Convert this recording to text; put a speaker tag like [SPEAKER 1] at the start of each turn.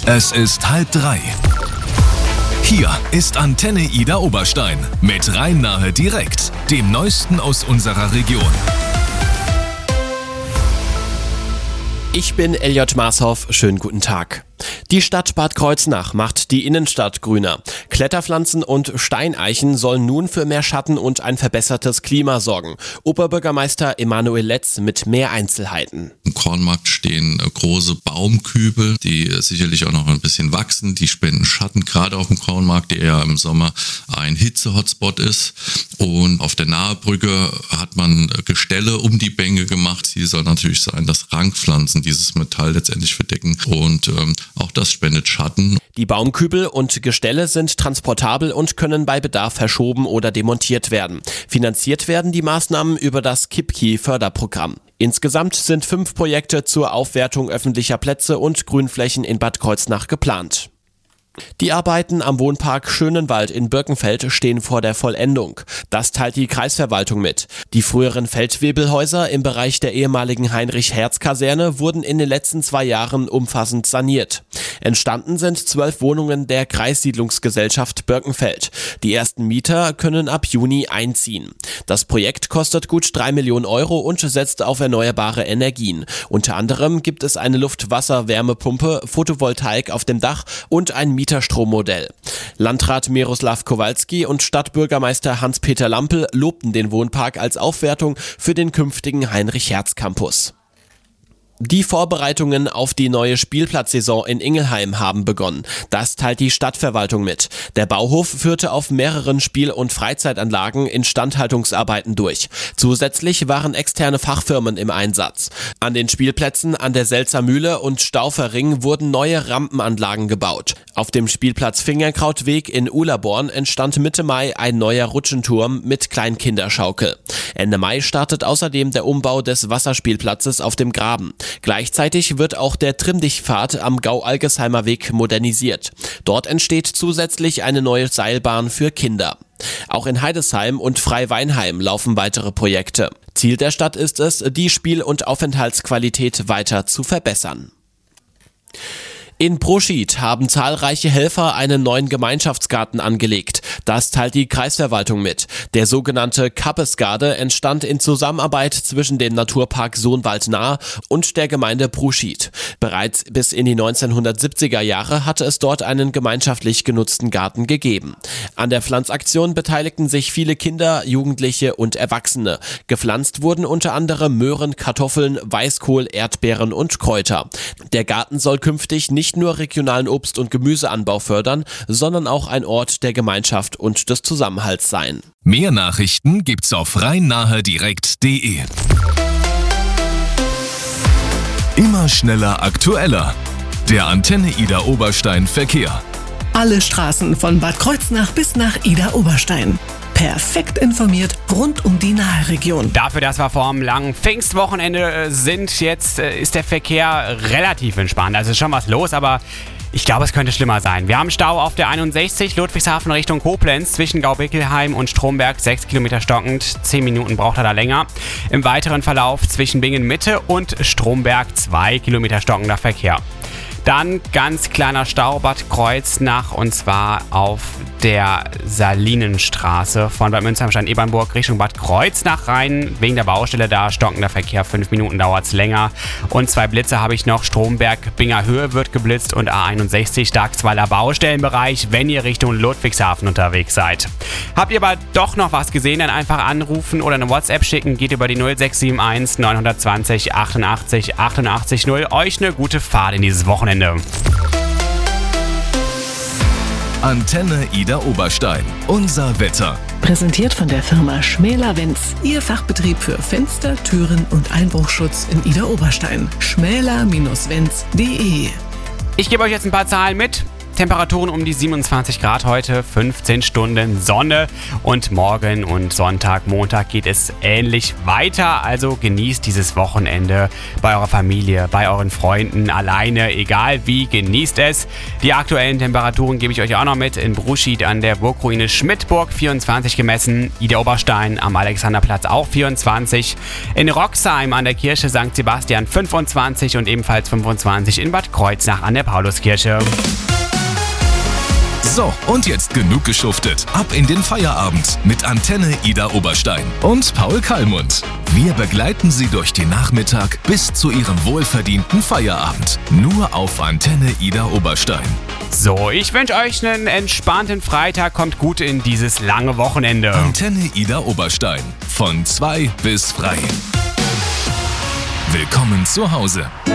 [SPEAKER 1] Es ist 2:30. Hier ist Antenne Ida Oberstein mit Rhein-Nahe direkt, dem Neuesten aus unserer Region.
[SPEAKER 2] Ich bin Elliot Marshoff, schönen guten Tag. Die Stadt Bad Kreuznach macht die Innenstadt grüner. Kletterpflanzen und Steineichen sollen nun für mehr Schatten und ein verbessertes Klima sorgen. Oberbürgermeister Emanuel Letz mit mehr Einzelheiten.
[SPEAKER 3] Im Kornmarkt stehen große Baumkübel, die sicherlich auch noch ein bisschen wachsen. Die spenden Schatten, gerade auf dem Kornmarkt, der ja im Sommer ein Hitze-Hotspot ist. Und auf der Nahebrücke hat man Gestelle um die Bänke gemacht. Ziel soll natürlich sein, dass Rankpflanzen dieses Metall letztendlich verdecken und auch das spendet Schatten.
[SPEAKER 2] Die Baumkübel und Gestelle sind transportabel und können bei Bedarf verschoben oder demontiert werden. Finanziert werden die Maßnahmen über das KIPKI-Förderprogramm. Insgesamt sind 5 Projekte zur Aufwertung öffentlicher Plätze und Grünflächen in Bad Kreuznach geplant. Die Arbeiten am Wohnpark Schönenwald in Birkenfeld stehen vor der Vollendung. Das teilt die Kreisverwaltung mit. Die früheren Feldwebelhäuser im Bereich der ehemaligen Heinrich-Herz-Kaserne wurden in den letzten 2 Jahren umfassend saniert. Entstanden sind 12 Wohnungen der Kreissiedlungsgesellschaft Birkenfeld. Die ersten Mieter können ab Juni einziehen. Das Projekt kostet gut 3 Millionen Euro und setzt auf erneuerbare Energien. Unter anderem gibt es eine Luft-Wasser-Wärmepumpe, Photovoltaik auf dem Dach und ein Mieterstrommodell. Landrat Miroslav Kowalski und Stadtbürgermeister Hans-Peter Lampel lobten den Wohnpark als Aufwertung für den künftigen Heinrich-Herz-Campus. Die Vorbereitungen auf die neue Spielplatzsaison in Ingelheim haben begonnen. Das teilt die Stadtverwaltung mit. Der Bauhof führte auf mehreren Spiel- und Freizeitanlagen Instandhaltungsarbeiten durch. Zusätzlich waren externe Fachfirmen im Einsatz. An den Spielplätzen an der Selzer Mühle und Stauferring wurden neue Rampenanlagen gebaut. Auf dem Spielplatz Fingerkrautweg in Ulerborn entstand Mitte Mai ein neuer Rutschenturm mit Kleinkinderschaukel. Ende Mai startet außerdem der Umbau des Wasserspielplatzes auf dem Graben. Gleichzeitig wird auch der Trimm-Dich-Pfad am Gau-Algesheimer Weg modernisiert. Dort entsteht zusätzlich eine neue Seilbahn für Kinder. Auch in Heidesheim und Freiweinheim laufen weitere Projekte. Ziel der Stadt ist es, die Spiel- und Aufenthaltsqualität weiter zu verbessern. In Proschied haben zahlreiche Helfer einen neuen Gemeinschaftsgarten angelegt. Das teilt die Kreisverwaltung mit. Der sogenannte Kappesgarde entstand in Zusammenarbeit zwischen dem Naturpark Sohnwald-Nahe und der Gemeinde Proschied. Bereits bis in die 1970er Jahre hatte es dort einen gemeinschaftlich genutzten Garten gegeben. An der Pflanzaktion beteiligten sich viele Kinder, Jugendliche und Erwachsene. Gepflanzt wurden unter anderem Möhren, Kartoffeln, Weißkohl, Erdbeeren und Kräuter. Der Garten soll künftig nicht nur regionalen Obst- und Gemüseanbau fördern, sondern auch ein Ort der Gemeinschaft und des Zusammenhalts sein.
[SPEAKER 1] Mehr Nachrichten gibt's auf rhein-nahe-direkt.de. Immer schneller, aktueller. Der Antenne Ida Oberstein Verkehr.
[SPEAKER 4] Alle Straßen von Bad Kreuznach bis nach Ida Oberstein. Perfekt informiert rund um die Nahe-Region.
[SPEAKER 5] Dafür, dass wir vor einem langen Pfingstwochenende sind, jetzt ist der Verkehr relativ entspannt. Also ist schon was los, aber ich glaube, es könnte schlimmer sein. Wir haben Stau auf der 61 Ludwigshafen Richtung Koblenz zwischen Gaubickelheim und Stromberg, 6 Kilometer stockend, 10 Minuten braucht er da länger. Im weiteren Verlauf zwischen Bingen Mitte und Stromberg 2 Kilometer stockender Verkehr. Dann ganz kleiner Stau Bad Kreuznach und zwar auf der Salinenstraße von Bad Münzheim-Stein-Ebernburg Richtung Bad Kreuznach rein. Wegen der Baustelle da stockender Verkehr, 5 Minuten dauert es länger. Und 2 Blitze habe ich noch. Stromberg, Binger Höhe wird geblitzt und A61 Starksweiler Baustellenbereich, wenn ihr Richtung Ludwigshafen unterwegs seid. Habt ihr aber doch noch was gesehen, dann einfach anrufen oder eine WhatsApp schicken. Geht über die 0671 920 88 88 0. Euch eine gute Fahrt in dieses Wochenende.
[SPEAKER 1] Antenne Ida Oberstein. Unser Wetter.
[SPEAKER 4] Präsentiert von der Firma Schmäler-Wenz. Ihr Fachbetrieb für Fenster, Türen und Einbruchschutz in Ida Oberstein. schmäler-wenz.de.
[SPEAKER 5] Ich gebe euch jetzt ein paar Zahlen mit. Temperaturen um die 27 Grad heute, 15 Stunden Sonne und morgen und Sonntag, Montag geht es ähnlich weiter. Also genießt dieses Wochenende bei eurer Familie, bei euren Freunden, alleine, egal wie, genießt es. Die aktuellen Temperaturen gebe ich euch auch noch mit. In Bruschied an der Burgruine Schmidtburg 24 gemessen, Ida Oberstein am Alexanderplatz auch 24, in Roxheim an der Kirche St. Sebastian 25 und ebenfalls 25 in Bad Kreuznach an der Pauluskirche.
[SPEAKER 1] So, und jetzt genug geschuftet. Ab in den Feierabend mit Antenne Ida Oberstein und Paul Kallmund. Wir begleiten Sie durch den Nachmittag bis zu Ihrem wohlverdienten Feierabend. Nur auf Antenne Ida Oberstein.
[SPEAKER 5] So, ich wünsche euch einen entspannten Freitag. Kommt gut in dieses lange Wochenende.
[SPEAKER 1] Antenne Ida Oberstein. Von 2 bis frei. Willkommen zu Hause.